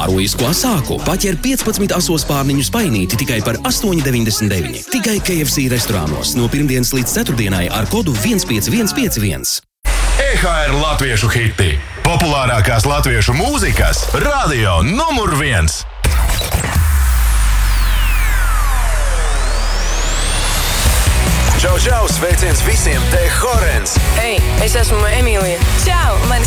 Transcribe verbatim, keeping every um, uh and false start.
Heroisko sāku. Paķer piecpadsmit asos pārniņu spainīti tikai par astoņi deviņdesmit deviņi. Tikai K F C restorānos no pirmdienas līdz ceturtdienai ar kodu viens pieci viens pieci viens. E H R latviešu hiti. Populārākās latviešu mūzikas radio numur viens. Čau, čau, sveiciens visiem, te Horens. Ei, es esmu Emīlija. Čau, mani